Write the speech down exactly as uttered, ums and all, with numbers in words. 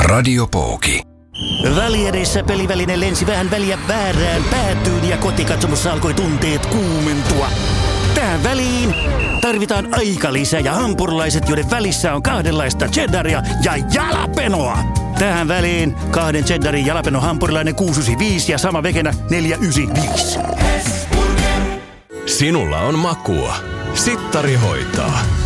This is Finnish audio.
Radiopooki. Välierissä peliväline lensi vähän väliä väärään päätyyn ja kotikatsomossa alkoi tunteet kuumentua. Tähän väliin tarvitaan aikalisä ja hampurilaiset, joiden välissä on kahdenlaista cheddaria ja jalapenoa. Tähän väliin kahden cheddarin jalapeno hampurilainen kuusi yhdeksänkymmentäviisi ja sama vegenä neljä yhdeksänkymmentäviisi. Sinulla on makua. Sittari hoitaa.